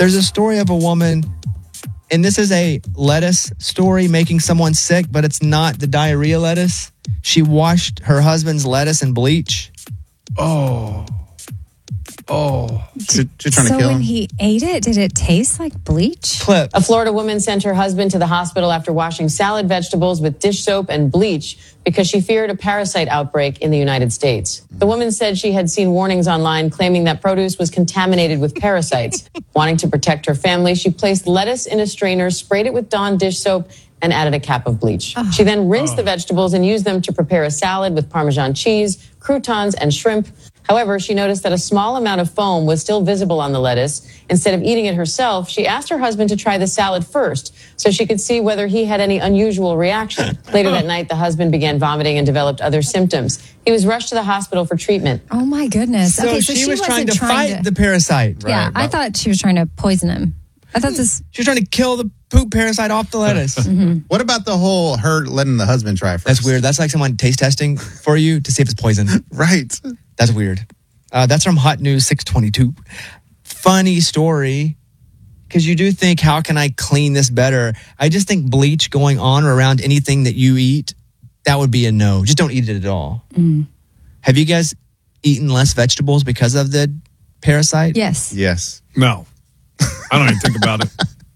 There's a story of a woman, and this is a lettuce story making someone sick, but it's not the diarrhea lettuce. She washed her husband's lettuce in bleach. Oh. She's trying to So kill when him. he ate it, did it taste like bleach? Clip. A Florida woman sent her husband to the hospital after washing salad vegetables with dish soap and bleach because she feared a parasite outbreak in the United States. The woman said she had seen warnings online claiming that produce was contaminated with parasites. Wanting to protect her family, she placed lettuce in a strainer, sprayed it with Dawn dish soap, and added a cap of bleach. She then rinsed the vegetables and used them to prepare a salad with Parmesan cheese, croutons, and shrimp. However, she noticed that a small amount of foam was still visible on the lettuce. Instead of eating it herself, she asked her husband to try the salad first so she could see whether he had any unusual reaction. Later that night, the husband began vomiting and developed other symptoms. He was rushed to the hospital for treatment. Oh my goodness. So, okay, she was trying wasn't to fight the parasite. Yeah, I thought she was trying to poison him. I thought this. She was trying to kill the poop parasite off the lettuce. What about the whole her letting the husband try first? That's weird. That's like someone taste testing for you to see if it's poison. Right. That's weird. That's from Hot News 622. Funny story, because you do think, how can I clean this better? I just think bleach going on or around anything that you eat, that would be a no. Just don't eat it at all. Have you guys eaten less vegetables because of the parasite? Yes. Yes. No. I don't even think about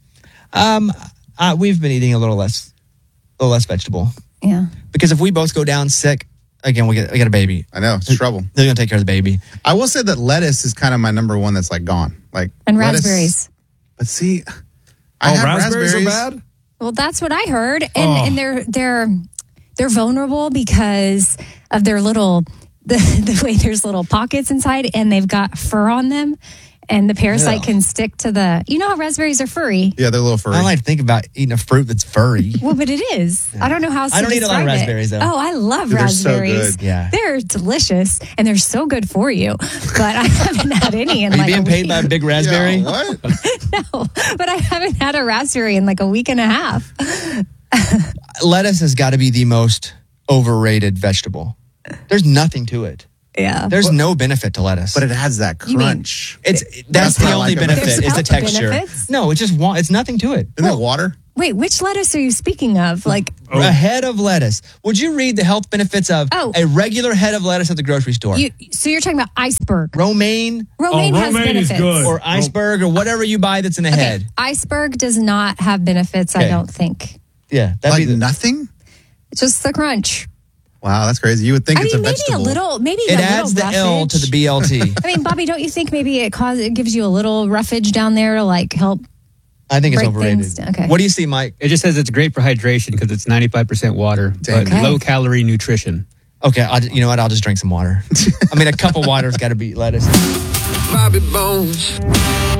it. We've been eating a little less vegetable. Yeah. Because if we both go down sick, again, we get a baby. I know. It's trouble. They're going to take care of the baby. I will say that lettuce is kind of my number one that's like gone. Like And lettuce- raspberries. But see, I have raspberries are bad? Well, that's what I heard, and they're vulnerable because of their little the way there's little pockets inside, and they've got fur on them, and the parasite can stick to the. You know how raspberries are furry. Yeah, they're a little furry. I don't like to think about eating a fruit that's furry. Well, but it is. I don't know how else I to don't eat a lot of describe it. raspberries, though. Oh, I love Dude, they're so raspberries. good. Yeah. They're delicious, and they're so good for you. But I haven't had any in Are you like being a paid week. by a big raspberry? Yeah, what? No, but I haven't had a raspberry in like a week and a half. Lettuce has got to be the most overrated vegetable. There's nothing to it. Yeah. There's no benefit to lettuce. But it has that You mean- crunch. That's That's the what I only like about it. benefit is the There's health texture. benefits? No, it's just it's nothing to it. Isn't it water? Wait, which lettuce are you speaking of? Like, A head of lettuce. Would you read the health benefits of a regular head of lettuce at the grocery store? so you're talking about iceberg. Romaine Romaine has romaine is benefits. good. or iceberg or whatever you buy that's in a head. Iceberg does not have benefits, I Okay. don't think. Yeah, that'd Like be nothing? It's just the crunch. Wow, that's crazy. You would think I it's mean, a maybe vegetable. a little, maybe it a adds the little L roughage. to the BLT. I mean, Bobby, don't you think maybe it gives you a little roughage down there to like help? I think it's Break overrated. things down. Okay. What do you see, Mike? It just says it's great for hydration because it's 95% water, but Okay. low-calorie nutrition. Okay, you know what? I'll just drink some water. I mean, a cup of water's got to beat lettuce. Bobby Bones.